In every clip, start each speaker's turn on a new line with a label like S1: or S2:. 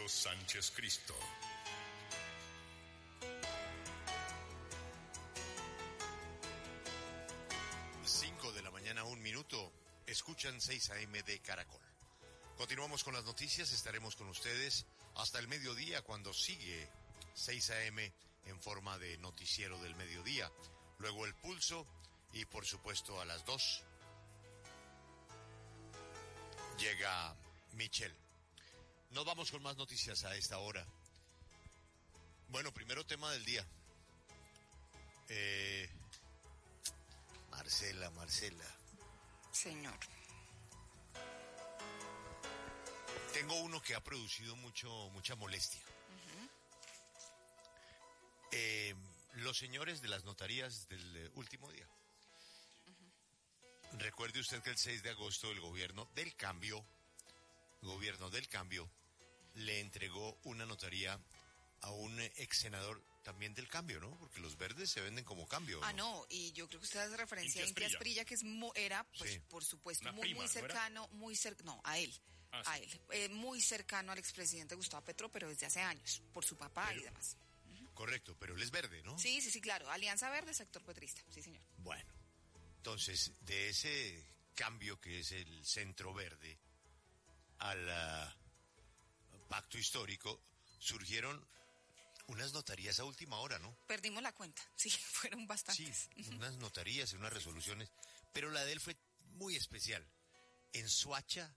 S1: Alberto Sánchez Cristo.
S2: De la mañana, 1 minuto. Escuchan 6 AM de Caracol. Continuamos con las noticias. Estaremos con ustedes hasta el mediodía, cuando sigue 6 AM en forma de noticiero del mediodía. Luego el pulso y, por supuesto, a las 2 llega Michelle. Nos vamos con más noticias a esta hora. Bueno, primero tema del día. Marcela.
S3: Señor.
S2: Tengo uno que ha producido mucha molestia. Los señores de las notarías del último día. Recuerde usted que el 6 de agosto el gobierno del cambio le entregó una notaría a un ex senador también del cambio, ¿no? Porque los verdes se venden como cambio, ¿no?
S3: No, y yo creo que usted hace referencia a Inti Asprilla, que era, pues, sí, por supuesto, muy cercano, muy cercano al expresidente Gustavo Petro, pero desde hace años, por su papá y demás.
S2: Correcto, pero él es verde, ¿no?
S3: Sí, claro, Alianza Verde, sector petrista, sí, señor.
S2: Bueno, entonces, de ese cambio que es el centro verde al pacto histórico, surgieron unas notarías a última hora, ¿no?
S3: Perdimos la cuenta, sí, fueron bastantes.
S2: Sí, unas notarías y unas resoluciones, pero la de él fue muy especial. En Soacha,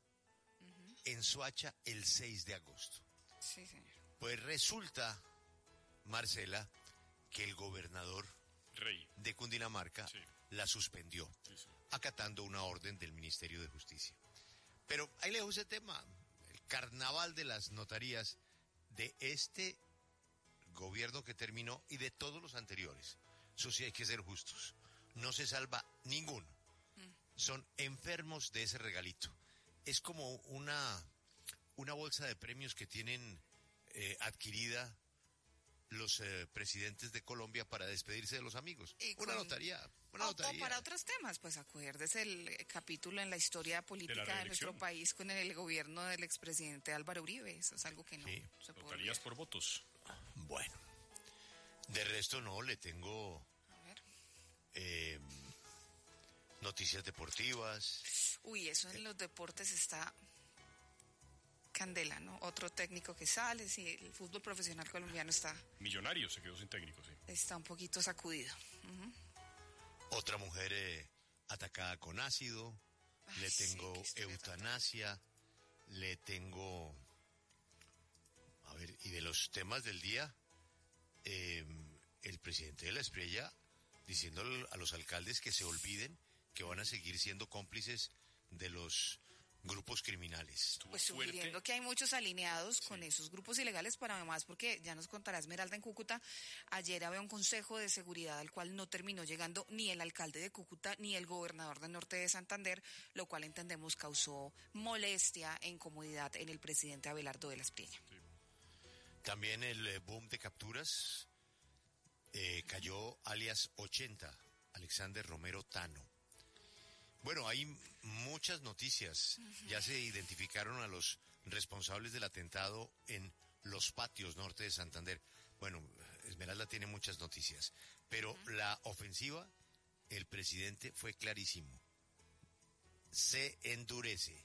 S2: el 6 de agosto.
S3: Sí, señor.
S2: Pues resulta, Marcela, que el gobernador de Cundinamarca la suspendió, acatando una orden del Ministerio de Justicia. Pero ahí le dejo ese tema, el carnaval de las notarías de este gobierno que terminó y de todos los anteriores. Eso sí, hay que ser justos. No se salva ninguno. Son enfermos de ese regalito. Es como una bolsa de premios que tienen adquirida los presidentes de Colombia para despedirse de los amigos. Una notaría.
S3: O para otros temas, pues acuérdese el capítulo en la historia política de nuestro país con el gobierno del expresidente Álvaro Uribe. Eso es algo que no se puede
S1: notarías por votos.
S2: Bueno, de resto no, le tengo noticias deportivas.
S3: Uy, eso en los deportes está candela, ¿no? Otro técnico que sale, sí, el fútbol profesional colombiano está...
S1: Millonarios se quedó sin técnico, sí.
S3: Está un poquito sacudido.
S2: Otra mujer atacada con ácido, le tengo eutanasia, le tengo... A ver, y de los temas del día, el presidente de la Espriella diciendo a los alcaldes que se olviden que van a seguir siendo cómplices de los grupos criminales.
S3: Pues sugiriendo que hay muchos alineados con esos grupos ilegales, para además, porque ya nos contará Esmeralda en Cúcuta, ayer había un consejo de seguridad al cual no terminó llegando ni el alcalde de Cúcuta ni el gobernador del norte de Santander, lo cual entendemos causó molestia e incomodidad en el presidente Abelardo de la Espriella.
S1: Sí.
S2: También el boom de capturas, cayó alias 80, Alexander Romero Tano. Bueno, hay muchas noticias. Ya se identificaron a los responsables del atentado en Los Patios, norte de Santander. Bueno, Esmeralda tiene muchas noticias, pero la ofensiva, el presidente fue clarísimo. Se endurece.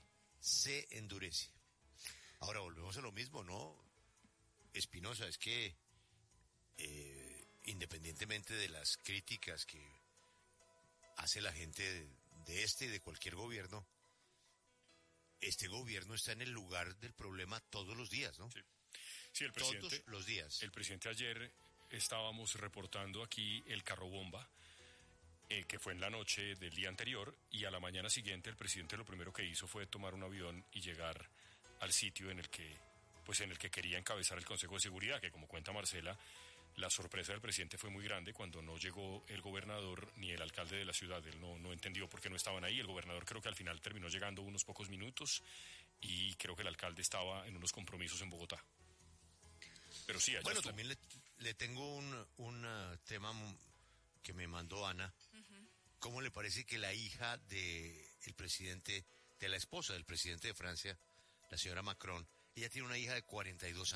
S2: Ahora volvemos a lo mismo, ¿no? Espinosa, es que independientemente de las críticas que hace la gente de este y de cualquier gobierno, este gobierno está en el lugar del problema todos los días, ¿no?
S1: Sí, el presidente,
S2: todos los días.
S1: El presidente ayer estábamos reportando aquí el carro bomba, que fue en la noche del día anterior, y a la mañana siguiente el presidente lo primero que hizo fue tomar un avión y llegar al sitio en el que quería encabezar el Consejo de Seguridad, que como cuenta Marcela, la sorpresa del presidente fue muy grande cuando no llegó el gobernador ni el alcalde de la ciudad. Él no entendió por qué no estaban ahí. El gobernador creo que al final terminó llegando unos pocos minutos y creo que el alcalde estaba en unos compromisos en Bogotá. Pero sí, allá
S2: bueno,
S1: estuvo.
S2: También le tengo un tema que me mandó Ana. ¿Cómo le parece que la hija de la esposa del presidente de Francia, la señora Macron, ella tiene una hija de 42 años?